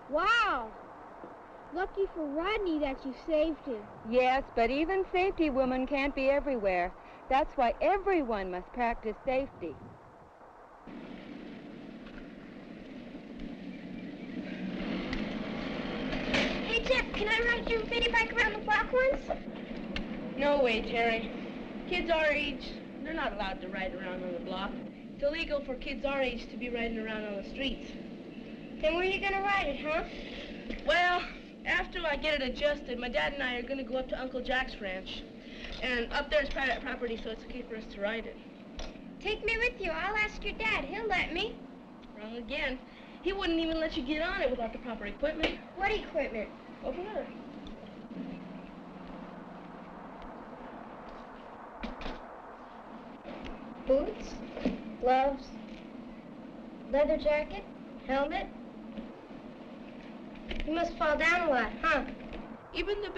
Wow! Lucky for Rodney that you saved him. Yes, but even safety women can't be everywhere. That's why everyone must practice safety. Hey, Jeff, can I ride your mini bike around the block once? No way, Terry. Kids our age, they're not allowed to ride around on the block. It's illegal for kids our age to be riding around on the streets. Then where are you gonna ride it, huh? Well, after I get it adjusted, my dad and I are gonna go up to Uncle Jack's ranch. And up there is private property, so it's okay for us to ride it. Take me with you. I'll ask your dad. He'll let me. Wrong again. He wouldn't even let you get on it without the proper equipment. What equipment? Over there. Boots, gloves, leather jacket, helmet. You must fall down a lot, huh? Even the